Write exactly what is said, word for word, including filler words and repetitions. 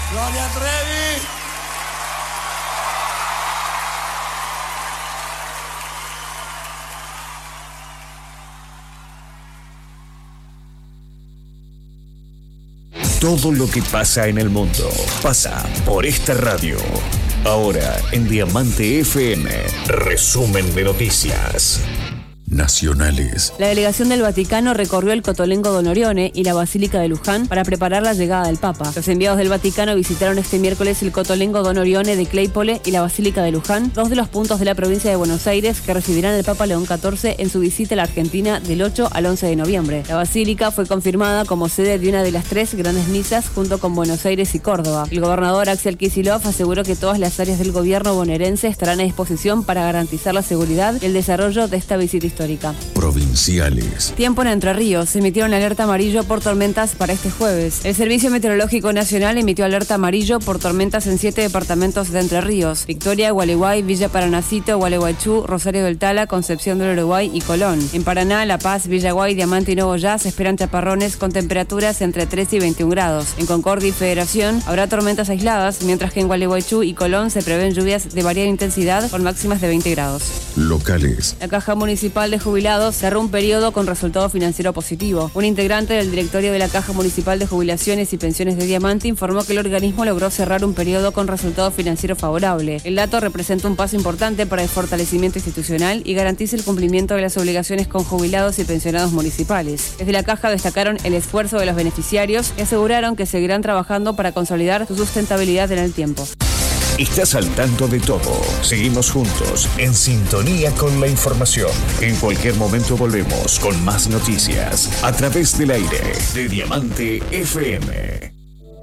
Gloria Trevi. Todo lo que pasa en el mundo pasa por esta radio. Ahora en Diamante F M, resumen de noticias nacionales. La delegación del Vaticano recorrió el Cotolengo Don Orione y la Basílica de Luján para preparar la llegada del Papa. Los enviados del Vaticano visitaron este miércoles el Cotolengo Don Orione de Claypole y la Basílica de Luján, dos de los puntos de la provincia de Buenos Aires que recibirán al Papa León catorce en su visita a la Argentina del ocho al once de noviembre. La Basílica fue confirmada como sede de una de las tres grandes misas junto con Buenos Aires y Córdoba. El gobernador Axel Kicillof aseguró que todas las áreas del gobierno bonaerense estarán a disposición para garantizar la seguridad y el desarrollo de esta visita histórica. Provinciales. Tiempo en Entre Ríos. Se emitieron alerta amarillo por tormentas para este jueves. El Servicio Meteorológico Nacional emitió alerta amarillo por tormentas en siete departamentos de Entre Ríos: Victoria, Gualeguay, Villa Paranacito, Gualeguaychú, Rosario del Tala, Concepción del Uruguay y Colón. En Paraná, La Paz, Villaguay, Diamante y Nogoyá se esperan chaparrones con temperaturas entre trece y veintiún grados. En Concordia y Federación habrá tormentas aisladas, mientras que en Gualeguaychú y Colón se prevén lluvias de variada intensidad con máximas de veinte grados. Locales. La Caja Municipal de Jubilados cerró un periodo con resultado financiero positivo. Un integrante del directorio de la Caja Municipal de Jubilaciones y Pensiones de Diamante informó que el organismo logró cerrar un periodo con resultado financiero favorable. El dato representa un paso importante para el fortalecimiento institucional y garantiza el cumplimiento de las obligaciones con jubilados y pensionados municipales. Desde la Caja destacaron el esfuerzo de los beneficiarios y aseguraron que seguirán trabajando para consolidar su sustentabilidad en el tiempo. Estás al tanto de todo. Seguimos juntos, en sintonía con la información. En cualquier momento volvemos con más noticias a través del aire de Diamante F M.